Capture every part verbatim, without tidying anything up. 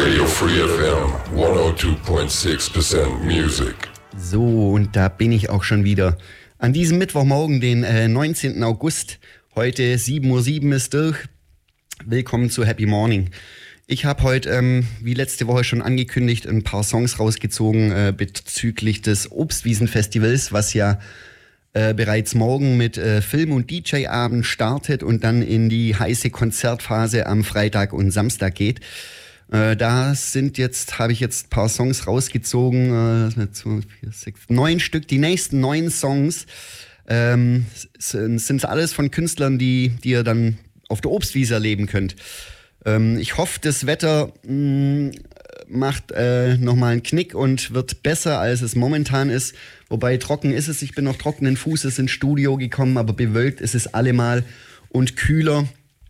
Radio Free F M, hundertzwei Komma sechs Prozent Music. So, und da bin ich auch schon wieder. An diesem Mittwochmorgen, den äh, neunzehnten August, heute sieben Uhr sieben ist durch. Willkommen zu Happy Morning. Ich habe heute, ähm, wie letzte Woche schon angekündigt, ein paar Songs rausgezogen äh, bezüglich des Obstwiesen-Festivals, was ja äh, bereits morgen mit äh, Film- und D J-Abend startet und dann in die heiße Konzertphase am Freitag und Samstag geht. Äh, da sind jetzt, habe ich jetzt ein paar Songs rausgezogen, äh, zwei, vier, sechs, neun Stück. Die nächsten neun Songs ähm, sind, sind alles von Künstlern, die, die ihr dann auf der Obstwiese erleben könnt. Ähm, ich hoffe, das Wetter mh, macht äh, nochmal einen Knick und wird besser, als es momentan ist. Wobei trocken ist es, ich bin noch trockenen Fußes ins Studio gekommen, aber bewölkt ist es allemal und kühler.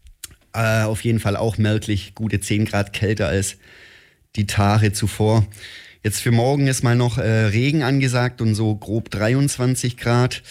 Äh, auf jeden Fall auch merklich gute zehn Grad kälter als die Tage zuvor. Jetzt für morgen ist mal noch äh, Regen angesagt und so grob dreiundzwanzig Grad.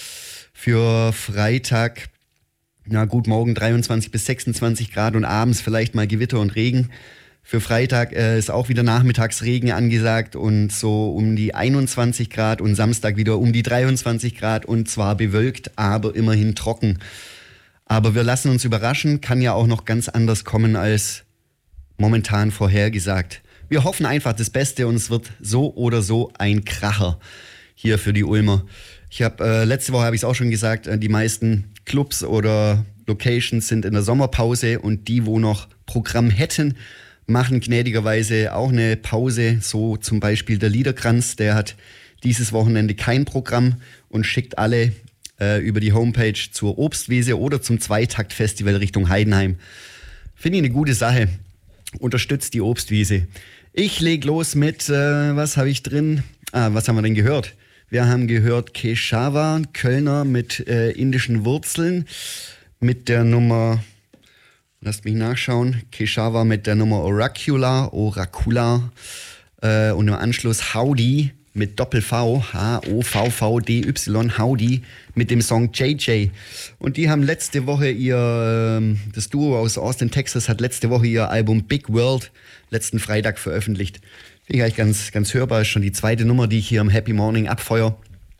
Für Freitag, na gut, morgen dreiundzwanzig bis sechsundzwanzig Grad und abends vielleicht mal Gewitter und Regen. Für Freitag äh, ist auch wieder Nachmittagsregen angesagt und so um die einundzwanzig Grad und Samstag wieder um die dreiundzwanzig Grad und zwar bewölkt, aber immerhin trocken. Aber wir lassen uns überraschen, kann ja auch noch ganz anders kommen als momentan vorhergesagt. Wir hoffen einfach das Beste und es wird so oder so ein Kracher hier für die Ulmer. Ich habe äh, letzte Woche habe ich es auch schon gesagt, äh, die meisten Clubs oder Locations sind in der Sommerpause und die, wo noch Programm hätten, machen gnädigerweise auch eine Pause. So zum Beispiel der Liederkranz, der hat dieses Wochenende kein Programm und schickt alle äh, über die Homepage zur Obstwiese oder zum Zweitaktfestival Richtung Heidenheim. Finde ich eine gute Sache. Unterstützt die Obstwiese. Ich leg los mit, äh, was habe ich drin? Ah, was haben wir denn gehört? Wir haben gehört Keshava, Kölner mit äh, indischen Wurzeln, mit der Nummer, lasst mich nachschauen, Keshava mit der Nummer Oracula, Oracula äh, und im Anschluss Howdy mit Doppel-V, H O V V D Y, Howdy mit dem Song J J. Und die haben letzte Woche ihr, äh, das Duo aus Austin, Texas hat letzte Woche ihr Album Big World letzten Freitag veröffentlicht. Finde ich eigentlich ganz, ganz hörbar, ist schon die zweite Nummer, die ich hier im Happy Morning abfeuer.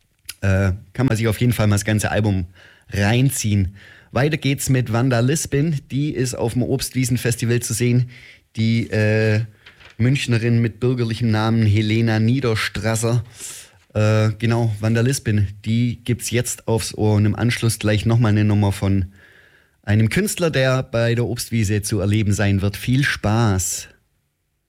Äh, kann man sich auf jeden Fall mal das ganze Album reinziehen. Weiter geht's mit Wanda Lispin, die ist auf dem Obstwiesen-Festival zu sehen. Die äh, Münchnerin mit bürgerlichem Namen Helena Niederstrasser. Äh, genau, Wanda Lispin, die gibt's jetzt aufs Ohr und im Anschluss gleich nochmal eine Nummer von einem Künstler, der bei der Obstwiese zu erleben sein wird. Viel Spaß!